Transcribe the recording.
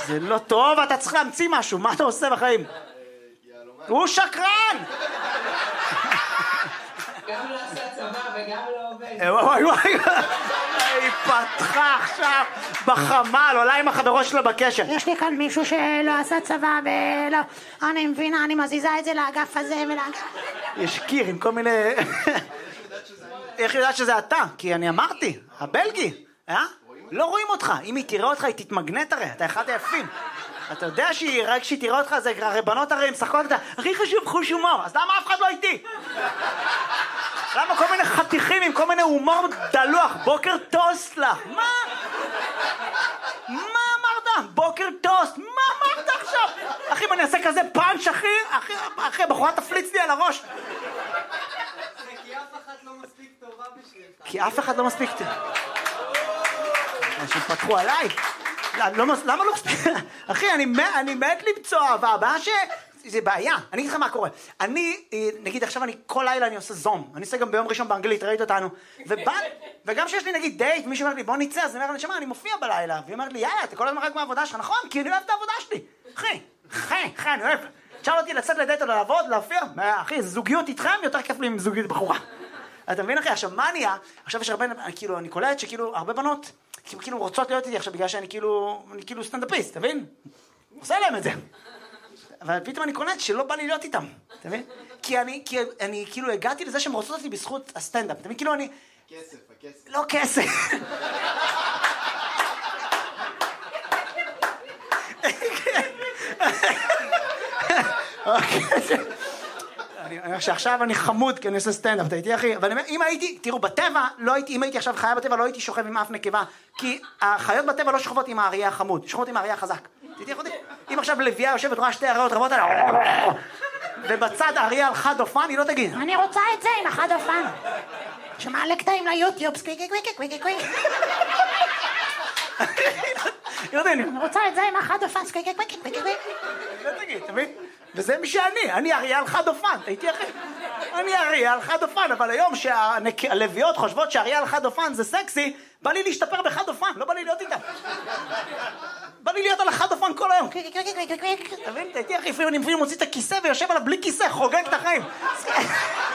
זה לא טוב, אתה צריך להמציא משהו, מה אתה עושה בחיים? הוא שקרן! גם לא עשה צבא וגם לא עובד. וואי וואי, היא פתחה עכשיו בחמ"ל, עולה עם החברות שלה בקשר. יש לי כאן מישהו שלא עשה צבא ולא... אני מבינה, אני מזיזה את זה לאגף הזה ולאגף... יש קיר עם כל מיני... איך יודעת שזה אתה? כי אני אמרתי, הבלגי, לא רואים אותך, אם היא תראה אותך היא תתמגנט הרי, אתה אחד היפים. אתה יודע רק כשהיא תראה אותך זה הרי בנות הרי משחקות אותה, הכי חשוב חוש הומור, אז למה אף אחד לא איתי? למה כל מיני חתיכים עם כל מיני הומור דלוח, בוקר טוסט לך, מה? מה אמרת? בוקר טוסט, מה אמרת עכשיו? אחי, אם אני אעשה כזה פאנץ' אחי, בחורה תפליץ לי על הראש. כי אף אחת לא מספיק טובה בשבילך. כי אף אחד לא מספיק טוב. אנשים פתחו עליי. למה לא מספיק? אחי, אני מת למצוא אהבה, הבעיה זה בעיה. אני אגיד לך מה קורה. נגיד עכשיו כל לילה אני עושה זום. אני עושה גם ביום ראשון באנגלית, ראית אותנו. וגם שיש לי נגיד דייט, מישהו אומר לי בוא נצא, אז אני אומר לי, שמה, אני מופיע בלילה. והיא אומרת לי, יאללה, אתה כל הזמן רק מהעבודה שלך, נכון? כי אני אוהב את העבודה שלי. אחי, אני אוהב. תשאל אותי לצאת לדייט או לעבוד, להופיע. אחי, זוגיות איתכם יותר כיף לי עם זוגיות בחורה. אתה מבין אחי? עכשיו מה נהיה? עכשיו יש הרבה, כאילו, אני קולט שכאילו הרבה בנות כאילו רוצות להיות איתי עכשיו בגלל שאני כאילו סטנדאפיסט, אתה מבין? עושה להם את זה. אבל פתאום אני קולט שלא בא לי להיות איתם, אתה מבין? כי אני כאילו הגעתי לזה שהם רוצות אותי בזכות הסטנדאפ, אתה מבין? כאילו אני... הכסף. לא כסף. אני אומר שעכשיו אני חמוד כי אני עושה סטנדאפ, אתה איתי אחי? אבל אם הייתי, תראו, בטבע, אם הייתי עכשיו חיה בטבע, לא הייתי שוכב עם אף נקבה, כי החיות בטבע לא שוכבות עם האריה החמוד, שוכבות עם האריה החזק. תהייתי אחותי? אם עכשיו לביאה יושבת רואה שתי אריות רבות עליה, ובצד האריה על חד אופן, היא לא תגיד. אני רוצה את זה עם החד אופן. שמעלה קטעים ליוטיוב, סקוויקי. אני רוצה את זה עם החד אופן, סקוויקי. לא תגיד, אתה מבין? וזה מי אני אריה על חד אופן, הייתי אחי. אני אריה על חד אופן, אבל היום שהלוויות חושבות שאריה על חד אופן זה סקסי, בא לי להשתפר בחד אופן, לא בא לי להיות איתם. בא לי להיות על החד אופן כל היום. אתה מבין? הייתי אחי, אני מוציא את הכיסא ויושב עליו בלי כיסא, חוגג את החיים.